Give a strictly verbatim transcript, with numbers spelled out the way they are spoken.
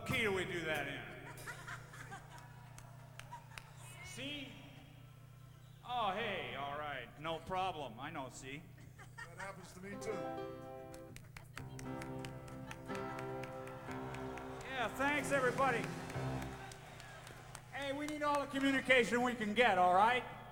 What key do we do that in? C? Oh, hey, all right. No problem. I know C. That happens to me, too. Yeah, thanks, everybody. Hey, we need all the communication we can get, all right?